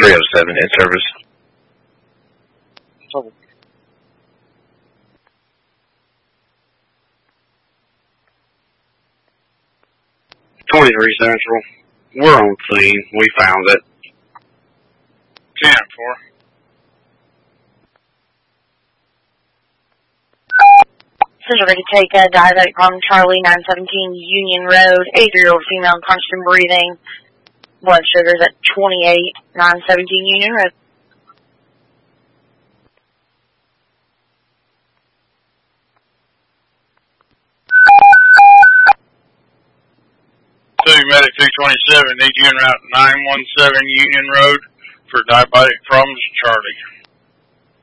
307 in service. 23 Central. We're on scene. We found it. 10-4. Central ready to take a diabetic from Charlie 917 Union Road. 83-year-old female, constant breathing. Blood sugars at 28, 917 Union Road. Medic 227, need you en route 917 Union Road for diabetic problems, Charlie.